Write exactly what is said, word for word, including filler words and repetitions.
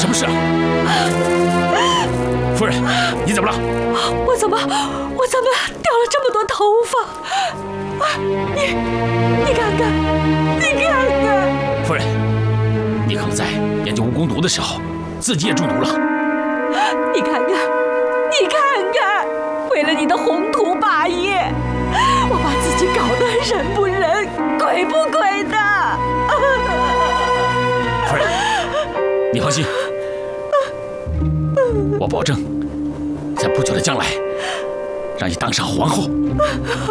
什么事啊？夫人，你怎么了？ 我怎么，我怎么掉了这么多头发？啊，你，你看看，你看看。 夫人，你可能在研究蜈蚣毒的时候，自己也中毒了。 你看看，你看看，为了你的宏图霸业，我把自己搞得人不人，鬼不鬼的。 夫人，你放心，我保证，在不久的将来，让你当上皇后。